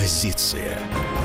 Позиция.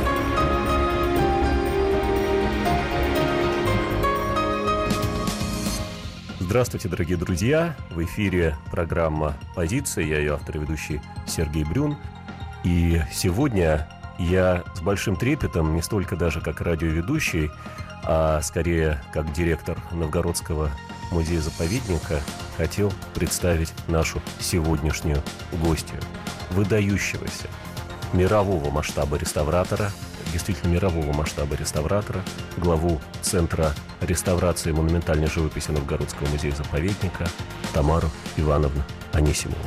Здравствуйте, дорогие друзья! В эфире программа «Позиция». Я ее автор и ведущий Сергей Брюн. И сегодня я с большим трепетом, не столько даже как радиоведущий, а скорее как директор Новгородского музея-заповедника, хотел представить нашу сегодняшнюю гостью. Выдающегося мирового масштаба реставратора, действительно мирового масштаба реставратора, главу Центра реставрации монументальной живописи Новгородского музея-заповедника Тамару Ивановну Анисимову.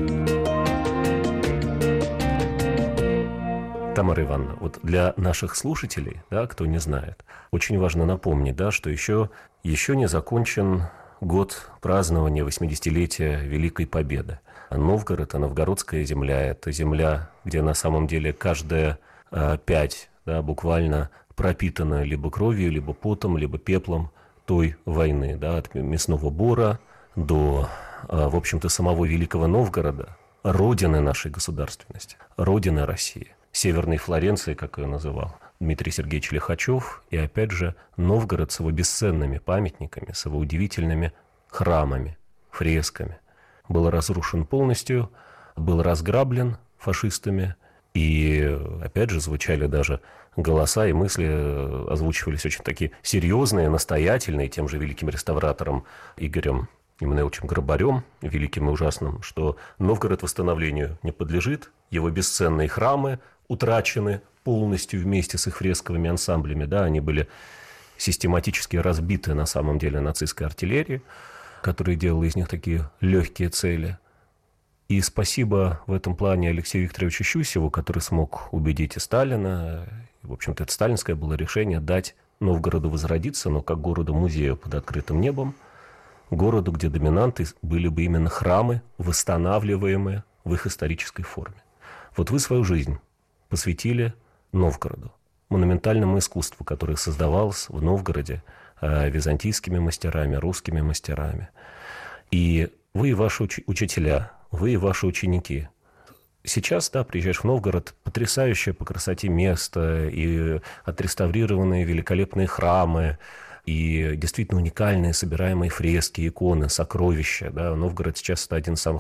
Тамара Ивановна, вот для наших слушателей, да, кто не знает, очень важно напомнить, да, что еще не закончен год празднования 80-летия Великой Победы. Новгород, новгородская земля – это земля, где на самом деле каждая пять, да, буквально пропитана либо кровью, либо потом, либо пеплом той войны, да, от Мясного Бора до, в общем-то, самого Великого Новгорода, родины нашей государственности, родины России. Северной Флоренции, как ее называл Дмитрий Сергеевич Лихачев, и опять же Новгород с его бесценными памятниками, с его удивительными храмами, фресками, был разрушен полностью, был разграблен фашистами, и опять же звучали даже голоса и мысли, озвучивались очень такие серьезные, настоятельные, тем же великим реставратором Игорем Иммануиловичем Грабарем, великим и ужасным, что Новгород восстановлению не подлежит, его бесценные храмы утрачены полностью вместе с их фресковыми ансамблями, да, они были систематически разбиты на самом деле нацистской артиллерией, которая делала из них такие легкие цели. И спасибо в этом плане Алексею Викторовичу Щусеву, который смог убедить и Сталина, и, в общем-то, это сталинское было решение дать Новгороду возродиться, но как городу-музею под открытым небом, городу, где доминанты были бы именно храмы, восстанавливаемые в их исторической форме. Вот вы свою жизнь посвятили Новгороду, монументальному искусству, которое создавалось в Новгороде византийскими мастерами, русскими мастерами. И вы и ваши учителя, вы и ваши ученики. Сейчас, да, приезжаешь в Новгород, потрясающее по красоте место, и отреставрированные великолепные храмы, и действительно уникальные собираемые фрески, иконы, сокровища. Да. Новгород сейчас – это один из самых